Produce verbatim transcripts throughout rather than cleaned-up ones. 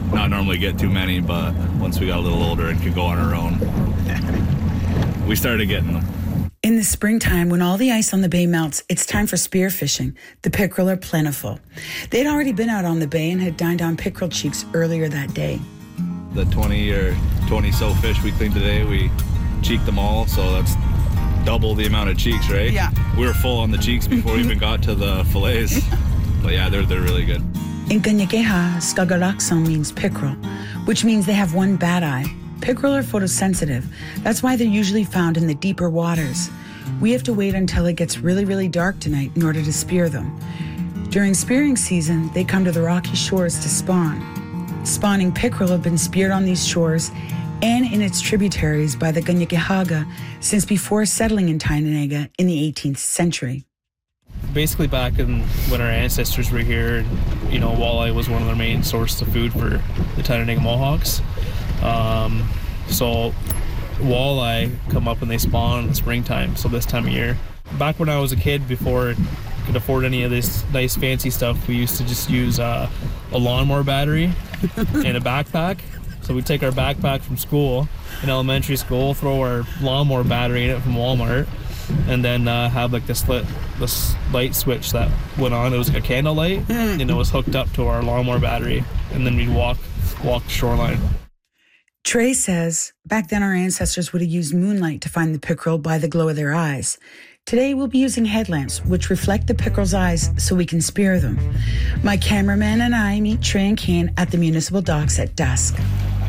not normally get too many, but once we got a little older and could go on our own, we started getting them. In the springtime, when all the ice on the bay melts, it's time for spear fishing. The pickerel are plentiful. They'd already been out on the bay and had dined on pickerel cheeks earlier that day. The twenty or twenty so fish we cleaned today, we cheeked them all, so that's double the amount of cheeks, right? Yeah. We were full on the cheeks before we even got to the fillets. But yeah, they're they're really good. In Kanien'kehá:ka, Skagerrakson means pickerel, which means they have one bad eye. Pickerel are photosensitive. That's why they're usually found in the deeper waters. We have to wait until it gets really, really dark tonight in order to spear them. During spearing season, they come to the rocky shores to spawn. Spawning pickerel have been speared on these shores and in its tributaries by the Kanien'kehá:ka since before settling in Tyendinaga in the eighteenth century. Basically back in when our ancestors were here, you know, walleye was one of their main sources of food for the Tyendinaga Mohawks. Um, so walleye come up when they spawn in the springtime, so this time of year. Back when I was a kid, before I could afford any of this nice fancy stuff, we used to just use uh, a lawnmower battery and a backpack. So we'd take our backpack from school, in elementary school, throw our lawnmower battery in it from Walmart, and then uh, have like this lit, this light switch that went on. It was like a candle light, and it was hooked up to our lawnmower battery, and then we'd walk, walk the shoreline. Trey says back then our ancestors would have used moonlight to find the pickerel by the glow of their eyes. Today we'll be using headlamps which reflect the pickerel's eyes so we can spear them. My cameraman and I meet Trey and Kane at the municipal docks at dusk.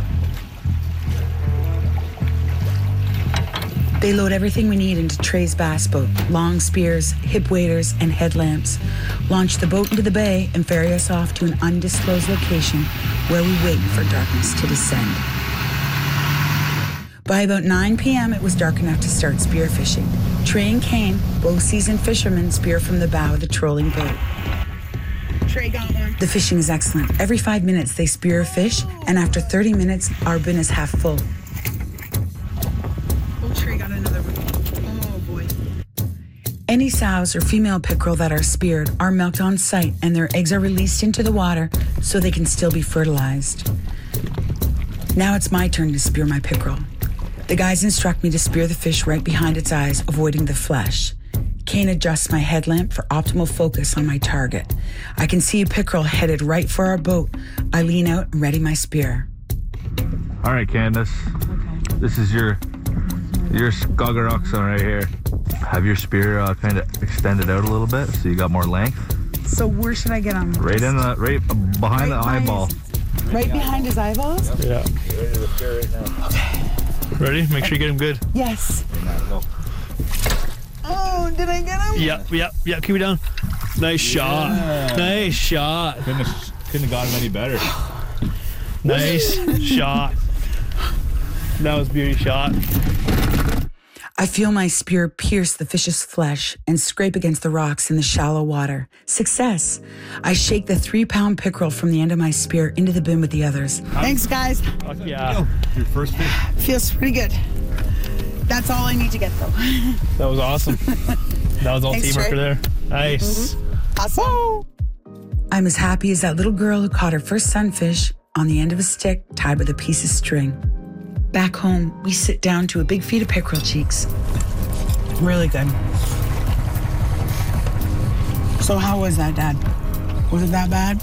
They load everything we need into Trey's bass boat, long spears, hip waders, and headlamps, launch the boat into the bay, and ferry us off to an undisclosed location where we wait for darkness to descend. By about nine p.m., it was dark enough to start spearfishing. Trey and Kane, both seasoned fishermen, spear from the bow of the trolling boat. Trey got one. The fishing is excellent. Every five minutes, they spear a fish, and after thirty minutes, our bin is half full. Oh, Trey got another one. Oh, boy. Any sows or female pickerel that are speared are milked on site, and their eggs are released into the water so they can still be fertilized. Now it's my turn to spear my pickerel. The guys instruct me to spear the fish right behind its eyes, avoiding the flesh. Kane adjusts my headlamp for optimal focus on my target. I can see a pickerel headed right for our boat. I lean out and ready my spear. All right, Candace. Okay. This is your your Skagerrakson right here. Have your spear uh, kind of extended out a little bit so you got more length. So where should I get on? Right in the right behind right the eyeball. His, right behind his eyeballs? Yep. Yeah. You're ready to spear right now. Okay. Ready? Make sure you get him good. Yes. Oh, did I get him? Yep, yep, yep. Keep it down. Nice shot. Yeah. Nice shot. Couldn't have, couldn't have gotten any better. Nice shot. That was a beauty shot. I feel my spear pierce the fish's flesh and scrape against the rocks in the shallow water. Success! I shake the three-pound pickerel from the end of my spear into the bin with the others. Thanks, guys. Fuck yeah. Your first fish. Feels pretty good. That's all I need to get, though. That was awesome. That was all Thanks, teamwork Trey. there. Nice. Mm-hmm. Awesome. I'm as happy as that little girl who caught her first sunfish on the end of a stick tied with a piece of string. Back home, we sit down to a big feed of pickerel cheeks. Really good. So how was that, Dad? Was it that bad?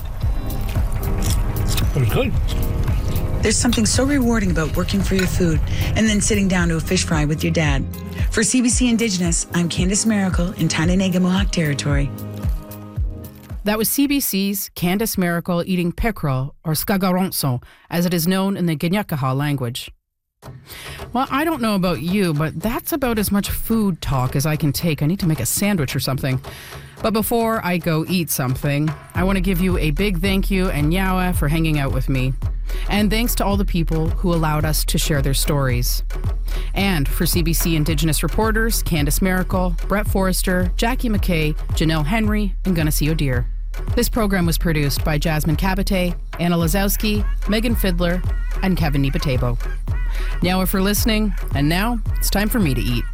It was good. There's something so rewarding about working for your food and then sitting down to a fish fry with your dad. For C B C Indigenous, I'm Candace Miracle in Tyendinaga Mohawk Territory. That was C B C's Candace Miracle eating pickerel, or Skagerrakson, as it is known in the Kanien'kehá:ka language. Well, I don't know about you, but that's about as much food talk as I can take. I need to make a sandwich or something. But before I go eat something, I want to give you a big thank you and yawa for hanging out with me. And thanks to all the people who allowed us to share their stories. And for C B C Indigenous reporters, Candace Miracle, Brett Forrester, Jackie McKay, Janelle Henry, and Gunnessy O'Deer. This program was produced by Jasmine Cabate, Anna Lazowski, Megan Fiddler, and Kevin Nibatebo. Now if you're listening, and now it's time for me to eat.